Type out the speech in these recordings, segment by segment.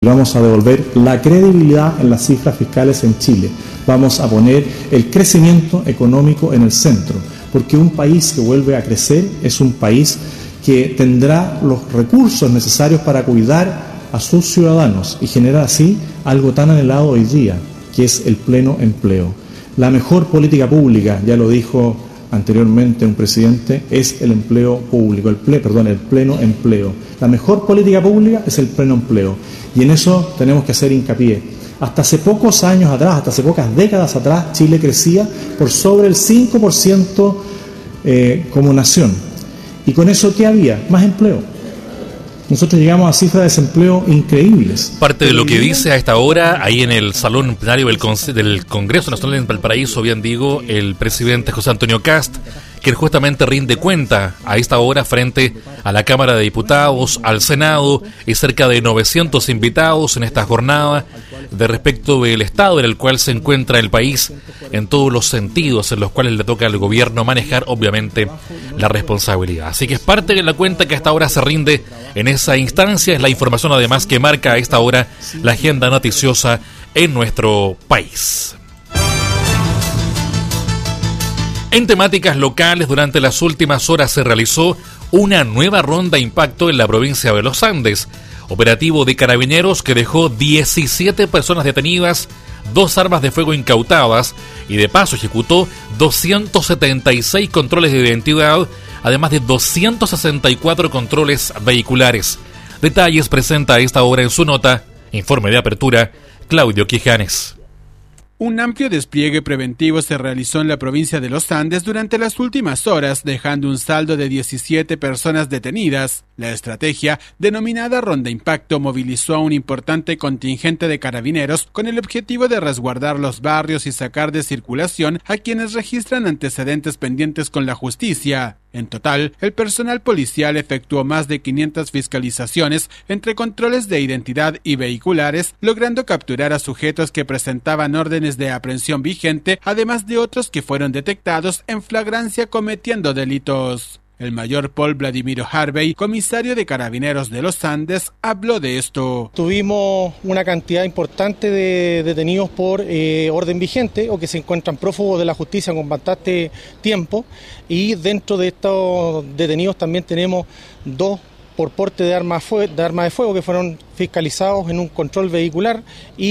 vamos a devolver la credibilidad en las cifras fiscales en Chile, vamos a poner el crecimiento económico en el centro, porque un país que vuelve a crecer es un país que tendrá los recursos necesarios para cuidar a sus ciudadanos y generar así algo tan anhelado hoy día, que es el pleno empleo. La mejor política pública, ya lo dijo anteriormente un presidente, es el empleo público, el pleno empleo. La mejor política pública es el pleno empleo, y en eso tenemos que hacer hincapié. Hasta hace pocos años atrás, hasta hace pocas décadas atrás, Chile crecía por sobre el 5% como nación. ¿Y con eso qué había? Más empleo. Nosotros llegamos a cifras de desempleo increíbles. Parte de lo que dice a esta hora, ahí en el salón plenario del Congreso Nacional en Valparaíso, bien digo, el presidente José Antonio Kast, quien justamente rinde cuenta a esta hora frente a la Cámara de Diputados, al Senado y cerca de 900 invitados en esta jornada de respecto del estado en el cual se encuentra el país en todos los sentidos en los cuales le toca al gobierno manejar obviamente la responsabilidad. Así que es parte de la cuenta que a esta hora se rinde en esa instancia, es la información además que marca a esta hora la agenda noticiosa en nuestro país. En temáticas locales, durante las últimas horas se realizó una nueva ronda de impacto en la provincia de los Andes. Operativo de carabineros que dejó 17 personas detenidas, 2 armas de fuego incautadas y de paso ejecutó 276 controles de identidad, además de 264 controles vehiculares. Detalles presenta a esta hora en su nota, informe de apertura, Claudio Quijanes. Un amplio despliegue preventivo se realizó en la provincia de los Andes durante las últimas horas, dejando un saldo de 17 personas detenidas. La estrategia, denominada Ronda Impacto, movilizó a un importante contingente de carabineros con el objetivo de resguardar los barrios y sacar de circulación a quienes registran antecedentes pendientes con la justicia. En total, el personal policial efectuó más de 500 fiscalizaciones entre controles de identidad y vehiculares, logrando capturar a sujetos que presentaban órdenes de aprehensión vigente, además de otros que fueron detectados en flagrancia cometiendo delitos. El mayor Paul Vladimiro Harvey, comisario de Carabineros de los Andes, habló de esto. Tuvimos una cantidad importante de detenidos por orden vigente o que se encuentran prófugos de la justicia con bastante tiempo, y dentro de estos detenidos también tenemos 2 por porte de arma de fuego que fueron fiscalizados en un control vehicular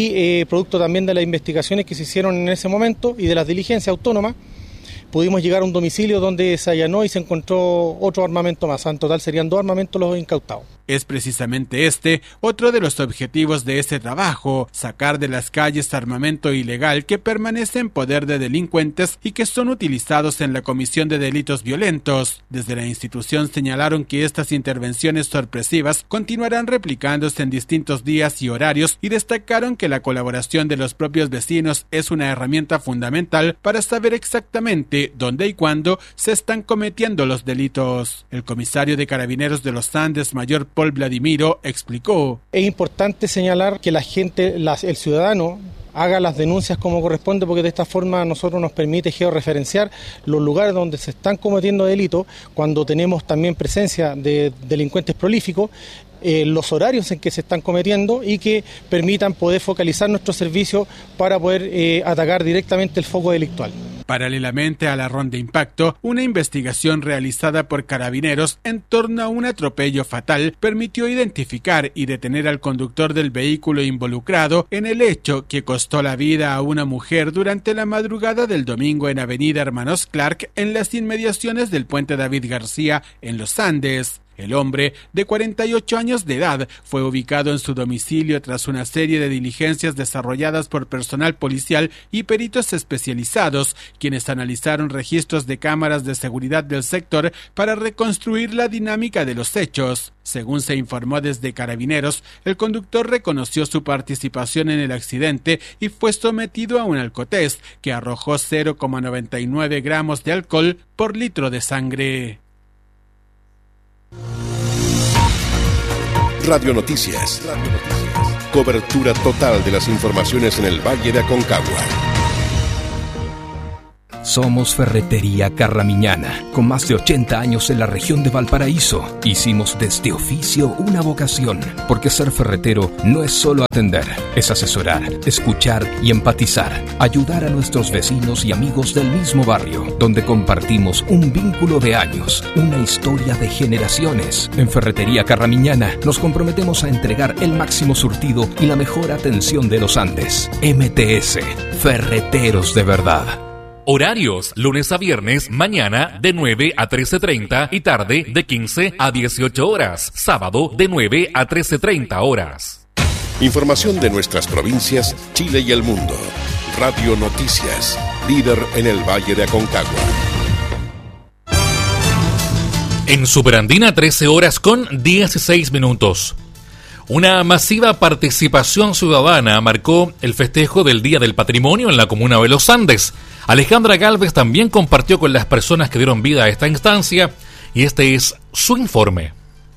y producto también de las investigaciones que se hicieron en ese momento y de las diligencias autónomas. Pudimos llegar a un domicilio donde se allanó y se encontró otro armamento más. En total serían 2 armamentos los incautados. Es precisamente este otro de los objetivos de este trabajo, sacar de las calles armamento ilegal que permanece en poder de delincuentes y que son utilizados en la comisión de delitos violentos. Desde la institución señalaron que estas intervenciones sorpresivas continuarán replicándose en distintos días y horarios y destacaron que la colaboración de los propios vecinos es una herramienta fundamental para saber exactamente dónde y cuándo se están cometiendo los delitos. El comisario de Carabineros de los Andes, mayor Paul Vladimiro, explicó. Es importante señalar que la gente, el ciudadano, haga las denuncias como corresponde, porque de esta forma a nosotros nos permite georreferenciar los lugares donde se están cometiendo delitos, cuando tenemos también presencia de delincuentes prolíficos, los horarios en que se están cometiendo y que permitan poder focalizar nuestros servicios para poder atacar directamente el foco delictual. Paralelamente a la ronda impacto, una investigación realizada por Carabineros en torno a un atropello fatal permitió identificar y detener al conductor del vehículo involucrado en el hecho que costó la vida a una mujer durante la madrugada del domingo en Avenida Hermanos Clark, en las inmediaciones del Puente David García en los Andes. El hombre, de 48 años de edad, fue ubicado en su domicilio tras una serie de diligencias desarrolladas por personal policial y peritos especializados, quienes analizaron registros de cámaras de seguridad del sector para reconstruir la dinámica de los hechos. Según se informó desde Carabineros, el conductor reconoció su participación en el accidente y fue sometido a un alcotest que arrojó 0,99 gramos de alcohol por litro de sangre. Radio Noticias. Cobertura total de las informaciones en el Valle de Aconcagua. Somos Ferretería Carramiñana, con más de 80 años en la región de Valparaíso. Hicimos de este oficio una vocación, porque ser ferretero no es solo atender, es asesorar, escuchar y empatizar, ayudar a nuestros vecinos y amigos del mismo barrio, donde compartimos un vínculo de años, una historia de generaciones. En Ferretería Carramiñana nos comprometemos a entregar el máximo surtido y la mejor atención de los Andes. MTS, Ferreteros de verdad. Horarios, lunes a viernes, mañana de 9 a 13:30 y tarde de 15 a 18 horas. Sábado de 9 a 13:30 horas. Información de nuestras provincias, Chile y el mundo. Radio Noticias, líder en el Valle de Aconcagua. En Superandina, 13 horas con 16 minutos. Una masiva participación ciudadana marcó el festejo del Día del Patrimonio en la comuna de Los Andes. Alejandra Galvez también compartió con las personas que dieron vida a esta instancia y este es su informe.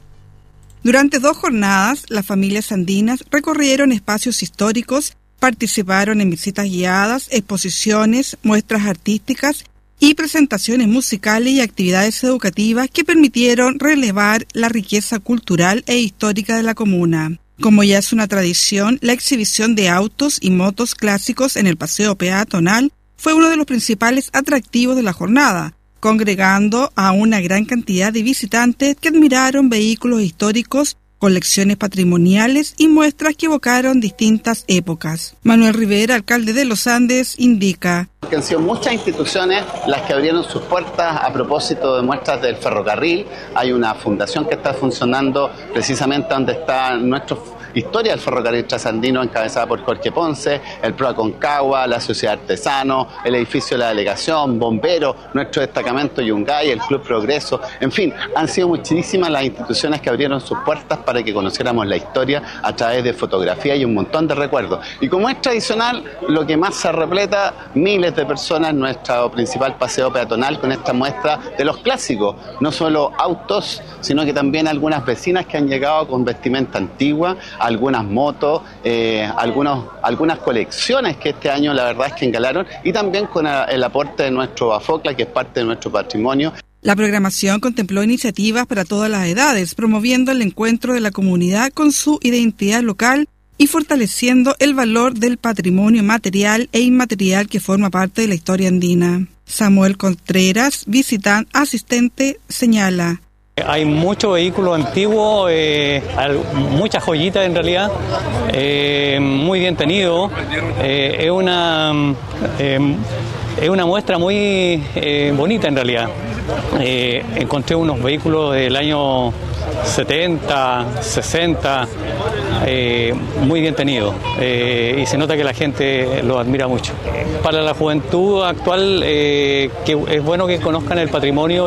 Durante 2 jornadas, las familias andinas recorrieron espacios históricos, participaron en visitas guiadas, exposiciones, muestras artísticas y presentaciones musicales y actividades educativas que permitieron relevar la riqueza cultural e histórica de la comuna. Como ya es una tradición, la exhibición de autos y motos clásicos en el paseo peatonal fue uno de los principales atractivos de la jornada, congregando a una gran cantidad de visitantes que admiraron vehículos históricos, colecciones patrimoniales y muestras que evocaron distintas épocas. Manuel Rivera, alcalde de Los Andes, indica: que han sido muchas instituciones las que abrieron sus puertas a propósito de muestras del ferrocarril. Hay una fundación que está funcionando precisamente donde está nuestra historia del ferrocarril trasandino, encabezada por Jorge Ponce, el Pro Aconcagua, la Sociedad Artesano, el edificio de la delegación, bomberos, nuestro destacamento Yungay, el Club Progreso. En fin, han sido muchísimas las instituciones que abrieron sus puertas para que conociéramos la historia a través de fotografía y un montón de recuerdos. Y como es tradicional, lo que más se repleta, miles de personas en nuestro principal paseo peatonal con esta muestra de los clásicos, no solo autos, sino que también algunas vecinas que han llegado con vestimenta antigua, algunas motos, algunas colecciones que este año la verdad es que engalaron, y también con el aporte de nuestro Bafocla, que es parte de nuestro patrimonio. La programación contempló iniciativas para todas las edades, promoviendo el encuentro de la comunidad con su identidad local y fortaleciendo el valor del patrimonio material e inmaterial que forma parte de la historia andina. Samuel Contreras, asistente, señala: hay mucho vehículo antiguo, muchas joyitas en realidad, muy bien tenido. Es una muestra muy bonita en realidad. Encontré unos vehículos del año 70, 60, muy bien tenidos, y se nota que la gente lo admira mucho. Para la juventud actual, que es bueno que conozcan el patrimonio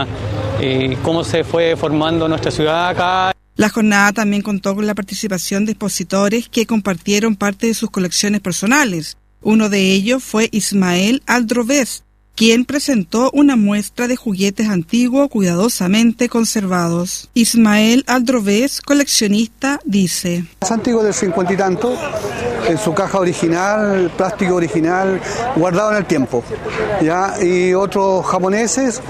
y cómo se fue formando nuestra ciudad acá. La jornada también contó con la participación de expositores que compartieron parte de sus colecciones personales. Uno de ellos fue Ismael Aldrovés, quien presentó una muestra de juguetes antiguos cuidadosamente conservados. Ismael Aldrovés, coleccionista, dice: es antiguo del 50 y tanto, en su caja original, plástico original, guardado en el tiempo, ¿ya? Y otros japoneses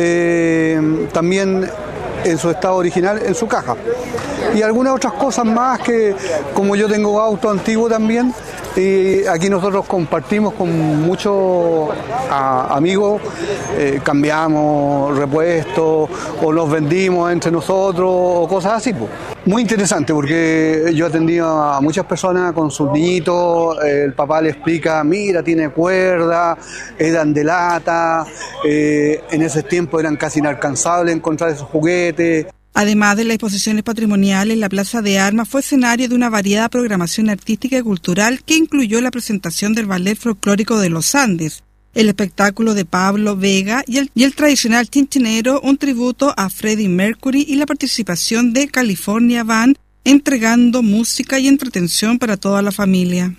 también en su estado original, en su caja. Y algunas otras cosas más que, como yo tengo auto antiguo también, y aquí nosotros compartimos con muchos amigos, cambiamos repuestos o los vendimos entre nosotros o cosas así, pues. Muy interesante porque yo atendí a muchas personas con sus niñitos, el papá le explica: mira, tiene cuerda, eran de lata, en ese tiempo eran casi inalcanzables encontrar esos juguetes. Además de las exposiciones patrimoniales, la Plaza de Armas fue escenario de una variada programación artística y cultural que incluyó la presentación del Ballet Folclórico de los Andes, el espectáculo de Pablo Vega y el tradicional Chinchinero, un tributo a Freddie Mercury, y la participación de California Band, entregando música y entretención para toda la familia.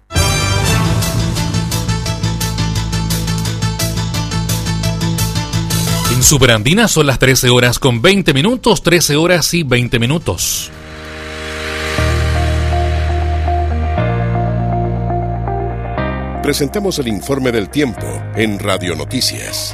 En Superandina son las 13 horas con 20 minutos, 13 horas y 20 minutos. presentamos el informe del tiempo en Radio Noticias.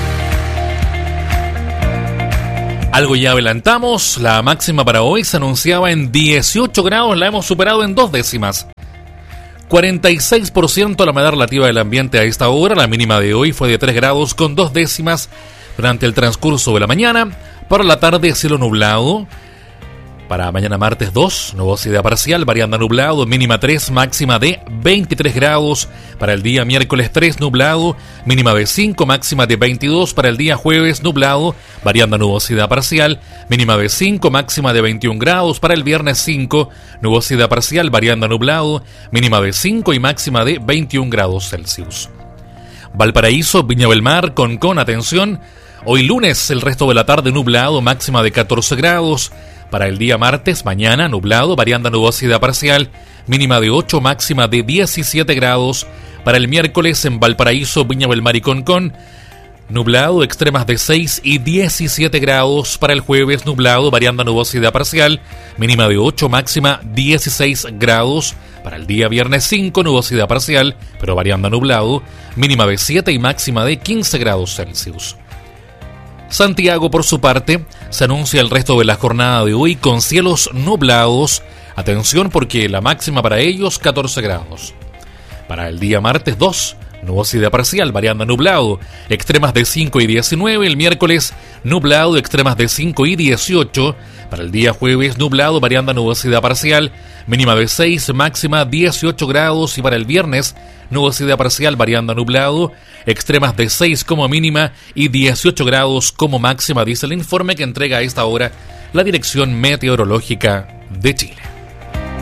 Algo ya adelantamos, la máxima para hoy se anunciaba en 18 grados, la hemos superado en 2 décimas. 46% la humedad relativa del ambiente a esta hora, la mínima de hoy fue de 3 grados con 2 décimas durante el transcurso de la mañana. Para la tarde, cielo nublado. Para mañana martes 2, nubosidad parcial, variando a nublado, mínima 3, máxima de 23 grados. Para el día miércoles 3, nublado, mínima de 5, máxima de 22. Para el día jueves, nublado, variando a nubosidad parcial, mínima de 5, máxima de 21 grados. Para el viernes 5, nubosidad parcial, variando a nublado, mínima de 5 y máxima de 21 grados Celsius. Valparaíso, Viña del Mar, Concón, atención. Hoy lunes, el resto de la tarde nublado, máxima de 14 grados. Para el día martes, mañana, nublado, variando a nubosidad parcial, mínima de 8, máxima de 17 grados. Para el miércoles, en Valparaíso, Viña del Mar y Concón, nublado, extremas de 6 y 17 grados. Para el jueves, nublado, variando a nubosidad parcial, mínima de 8, máxima 16 grados. Para el día viernes 5, nubosidad parcial, pero variando a nublado, mínima de 7 y máxima de 15 grados Celsius. Santiago, por su parte, se anuncia el resto de la jornada de hoy con cielos nublados. Atención porque la máxima para ellos 14 grados. Para el día martes 2, nubosidad parcial, variando a nublado, extremas de 5 y 19. El miércoles, nublado, extremas de 5 y 18. Para el día jueves, nublado, variando a nubosidad parcial, mínima de 6, máxima 18 grados. Y para el viernes, nubosidad parcial, variando a nublado, extremas de 6 como mínima y 18 grados como máxima, dice el informe que entrega a esta hora la Dirección Meteorológica de Chile.